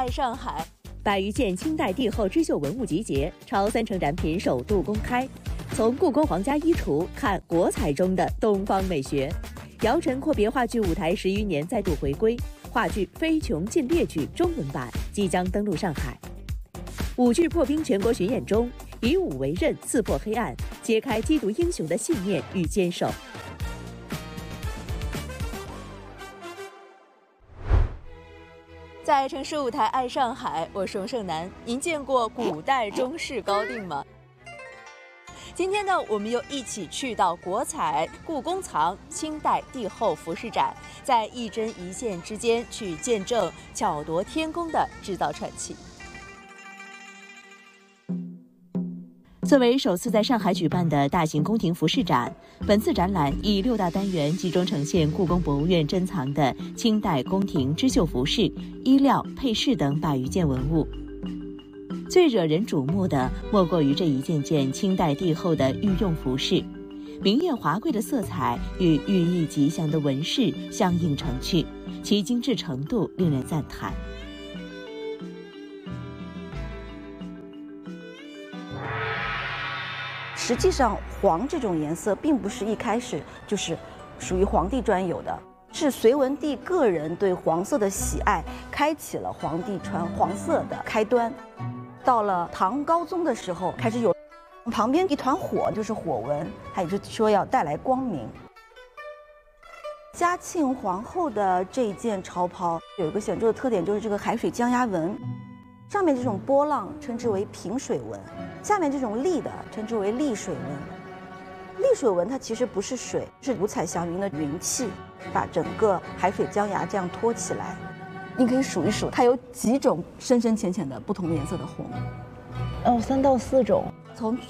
爱上海。 百余件清代帝后织绣文物集结，超30%展品首度公开。从故宫皇家衣橱看国彩中的东方美学。姚晨阔别话剧舞台10余年再度回归，话剧《非穷尽列举》中文版即将登陆上海。舞剧破冰全国巡演中，以武为刃，刺破黑暗，揭开缉毒英雄的信念与坚守。 在城市舞台爱上海，我是翁胜男。您见过古代中式高定吗？今天呢，我们又一起去到国彩故宫藏清代帝后服饰展，在一针一线之间去见证巧夺天工的制造传奇。 作为首次在上海举办的大型宫廷服饰展，本次展览以6大单元集中呈现故宫博物院珍藏的清代宫廷织绣服饰、衣料、配饰等百余件文物。最惹人瞩目的莫过于这一件件清代帝后的御用服饰，明艳华贵的色彩与寓意吉祥的纹饰相映成趣，其精致程度令人赞叹。 实际上，黄这种颜色并不是一开始就是属于皇帝专有的，是隋文帝个人对黄色的喜爱，开启了皇帝穿黄色的开端。到了唐高宗的时候，开始有旁边一团火，就是火纹，还有就是说要带来光明。嘉庆皇后的这一件朝袍有一个显著的特点，就是这个海水江崖纹，上面这种波浪称之为平水纹，下面这种立的称之为立水纹。立水纹它其实不是水，是五彩祥云的云气，把整个海水江崖这样托起来。你可以数一数，它有几种深深浅浅的不同颜色的红。 3到4种。 从